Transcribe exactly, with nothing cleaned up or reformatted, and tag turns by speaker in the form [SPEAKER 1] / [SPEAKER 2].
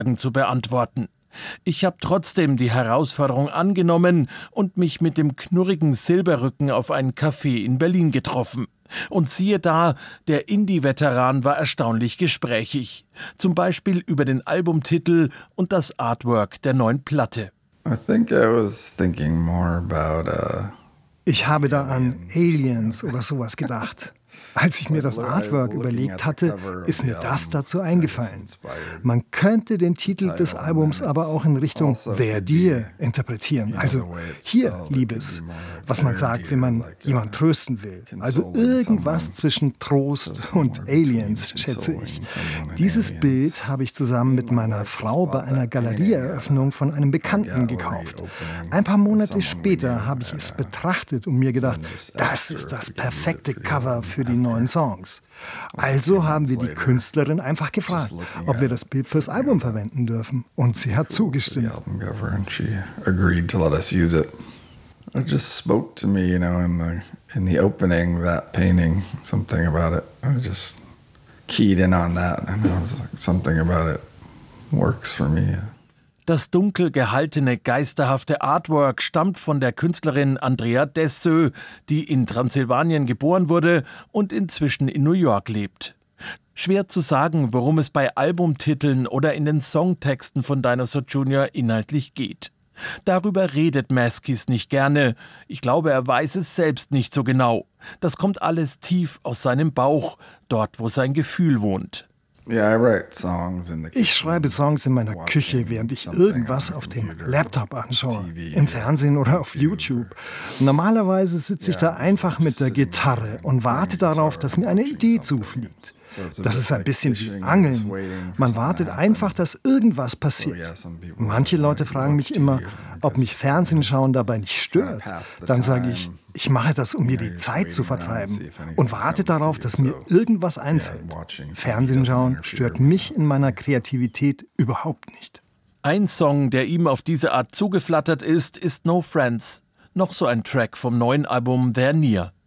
[SPEAKER 1] Fragen zu beantworten. Ich habe trotzdem die Herausforderung angenommen und mich mit dem knurrigen Silberrücken auf einen Café in Berlin getroffen. Und siehe da, der Indie-Veteran war erstaunlich gesprächig. Zum Beispiel über den Albumtitel und das Artwork der neuen Platte.
[SPEAKER 2] I think I was thinking more about, uh,
[SPEAKER 3] Ich habe da an Aliens oder sowas gedacht. Als ich mir das Artwork überlegt hatte, ist mir das dazu eingefallen. Man könnte den Titel des Albums aber auch in Richtung Their Dear interpretieren. Also hier, Liebes, was man sagt, wenn man jemanden trösten will. Also irgendwas zwischen Trost und Aliens, schätze ich. Dieses Bild habe ich zusammen mit meiner Frau bei einer Galerieeröffnung von einem Bekannten gekauft. Ein paar Monate später habe ich es betrachtet und mir gedacht, das ist das perfekte Cover für die neuen Songs. Also haben wir die Künstlerin einfach gefragt, ob wir das Bild fürs Album verwenden dürfen. Und sie hat zugestimmt.
[SPEAKER 2] It just spoke to me, you know, in the in the opening, that painting, something about it. I just keyed in on that, and I was like, something about it works for me.
[SPEAKER 1] Das dunkel gehaltene, geisterhafte Artwork stammt von der Künstlerin Andrea Dessö, die in Transsilvanien geboren wurde und inzwischen in New York lebt. Schwer zu sagen, worum es bei Albumtiteln oder in den Songtexten von Dinosaur Junior inhaltlich geht. Darüber redet Maskis nicht gerne. Ich glaube, er weiß es selbst nicht so genau. Das kommt alles tief aus seinem Bauch, dort, wo sein Gefühl wohnt.
[SPEAKER 3] Ich schreibe Songs in meiner Küche, während ich irgendwas auf dem Laptop anschaue, im Fernsehen oder auf YouTube. Normalerweise sitze ich da einfach mit der Gitarre und warte darauf, dass mir eine Idee zufliegt. Das ist ein bisschen wie Angeln. Man wartet einfach, dass irgendwas passiert. Manche Leute fragen mich immer, ob mich Fernsehen schauen dabei nicht stört. Dann sage ich, ich mache das, um mir die Zeit zu vertreiben und warte darauf, dass mir irgendwas einfällt. Fernsehen schauen stört mich in meiner Kreativität überhaupt nicht.
[SPEAKER 1] Ein Song, der ihm auf diese Art zugeflattert ist, ist No Friends. Noch so ein Track vom neuen Album Their Near.